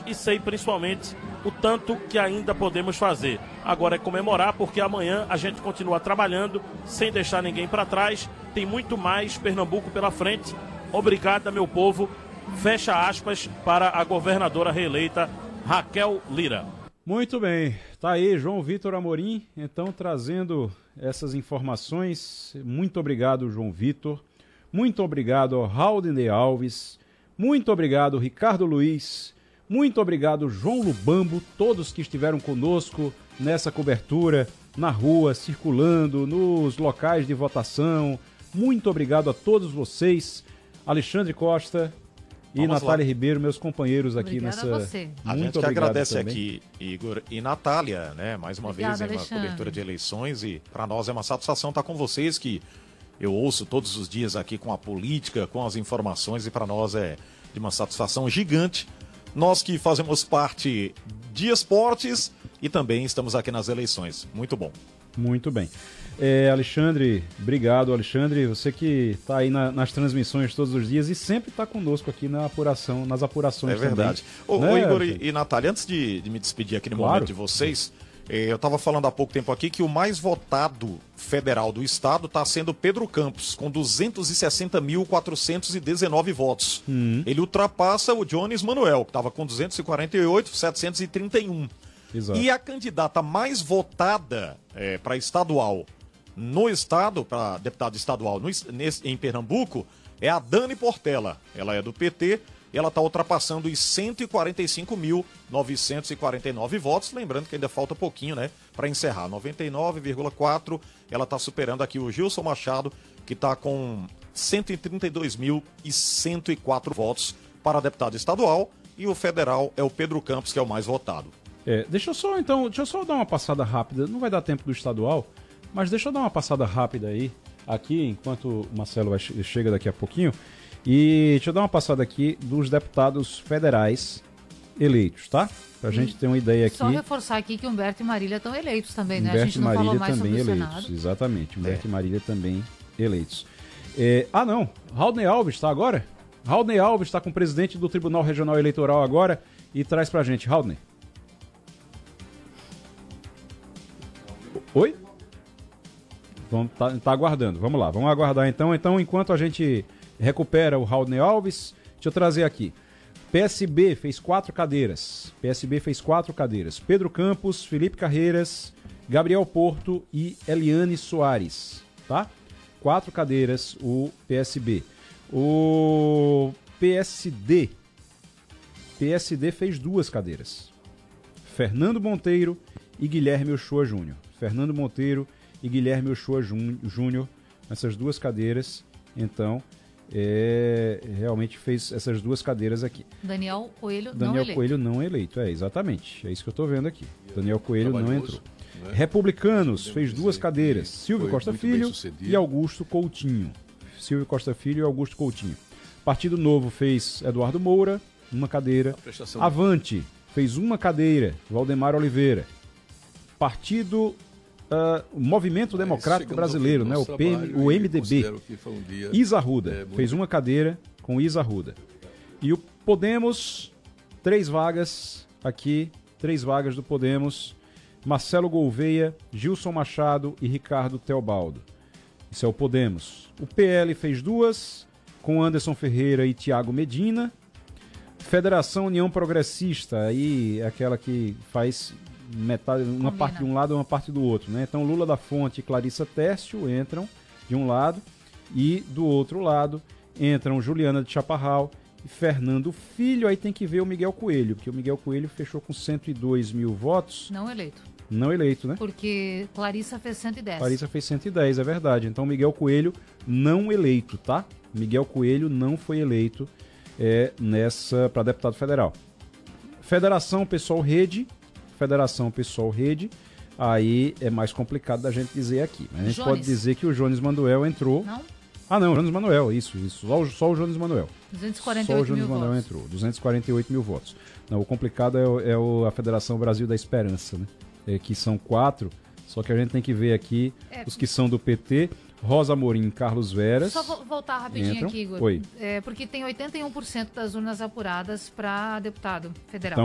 e sei principalmente o tanto que ainda podemos fazer. Agora é comemorar, porque amanhã a gente continua trabalhando sem deixar ninguém para trás. Tem muito mais Pernambuco pela frente. Obrigada, meu povo. Fecha aspas para a governadora reeleita Raquel Lira. Muito bem, tá aí João Vitor Amorim, então trazendo essas informações. Muito obrigado, João Vitor. Muito obrigado ao Raudinei Alves. Muito obrigado, Ricardo Luiz. Muito obrigado, João Lubambo, todos que estiveram conosco nessa cobertura, na rua, circulando, nos locais de votação. Muito obrigado a todos vocês. Alexandre Costa e Natália Ribeiro, meus companheiros aqui nessa... A você. A gente que agradece também aqui, Igor e Natália, né? Mais uma vez em uma cobertura de eleições, e para nós é uma satisfação estar com vocês, que eu ouço todos os dias aqui com a política, com as informações, e para nós é de uma satisfação gigante. Nós que fazemos parte de esportes e também estamos aqui nas eleições. Muito bom. Muito bem. Alexandre, obrigado, Alexandre. Você que está aí nas transmissões todos os dias e sempre está conosco aqui nas apurações. É verdade. Também. Ô, Igor e Natália, antes de me despedir aqui no momento de vocês, eu estava falando há pouco tempo aqui que o mais votado federal do estado está sendo Pedro Campos, com 260.419 votos. Ele ultrapassa o Jones Manuel, que estava com 248.731. Exato. E a candidata mais votada para estadual no estado, para deputado estadual em Pernambuco, é a Dani Portela. Ela é do PT e ela está ultrapassando os 145.949 votos. Lembrando que ainda falta pouquinho, né, para encerrar. 99,4. Ela está superando aqui o Gilson Machado, que está com 132.104 votos para deputado estadual. E o federal é o Pedro Campos, que é o mais votado. Deixa eu só dar uma passada rápida. Não vai dar tempo do estadual, mas deixa eu dar uma passada rápida aí, aqui, enquanto o Marcelo chega daqui a pouquinho. E deixa eu dar uma passada aqui dos deputados federais eleitos, tá? Pra gente ter uma ideia aqui. Só reforçar aqui que Humberto e Marília estão eleitos também, né? Humberto A gente não falou mais sobre o Senado. Exatamente, Humberto e Marília também eleitos. Não, Raudinei Alves está agora? Raudinei Alves está com o presidente do Tribunal Regional Eleitoral agora e traz pra gente. Raudinei. Oi? Vamos tá aguardando. Vamos lá, vamos aguardar então. Então, enquanto a gente recupera o Raudinei Alves, deixa eu trazer aqui. PSB fez 4 cadeiras. Pedro Campos, Felipe Carreiras, Gabriel Porto e Eliane Soares, tá? 4 cadeiras o PSB. O PSD fez 2 cadeiras. Fernando Monteiro e Guilherme Ochoa Júnior. Essas 2 cadeiras, então, realmente fez essas 2 cadeiras aqui. Daniel Coelho não eleito, exatamente. É isso que eu estou vendo aqui. Daniel Coelho não entrou. Né? Republicanos fez 2 cadeiras. Silvio Costa Filho e Augusto Coutinho. Partido Novo fez Eduardo Moura, 1 cadeira. Avante fez 1 cadeira, Valdemar Oliveira. Partido Movimento Democrático Brasileiro, né? O MDB. Isa Arruda fez 1 cadeira com Isa Arruda. E o Podemos, 3 vagas aqui, 3 vagas do Podemos. Marcelo Gouveia, Gilson Machado e Ricardo Teobaldo. Isso é o Podemos. O PL fez 2, com Anderson Ferreira e Tiago Medina. Federação União Progressista, aí é aquela que faz metade, uma parte de um lado e uma parte do outro, né? Então Lula da Fonte e Clarissa Tércio entram de um lado e do outro lado entram Juliana de Chaparral e Fernando Filho. Aí tem que ver o Miguel Coelho, porque o Miguel Coelho fechou com 102 mil votos. Não eleito. Não eleito, né? Porque Clarissa fez 110. Clarissa fez 110, é verdade. Então Miguel Coelho não eleito, tá? Miguel Coelho não foi eleito para deputado federal. Federação Pessoal Rede, aí é mais complicado da gente dizer aqui. Mas a gente pode dizer que o Jones Manuel entrou. Não? Jones Manuel, isso. Só o Jones Manuel. 248 mil votos. Entrou, 248 mil votos. Não, o complicado é a Federação Brasil da Esperança, né? Que são 4, só que a gente tem que ver aqui os que são do PT. Rosa Amorim, Carlos Veras. Só voltar rapidinho aqui, Igor. Oi. Porque tem 81% das urnas apuradas para deputado federal.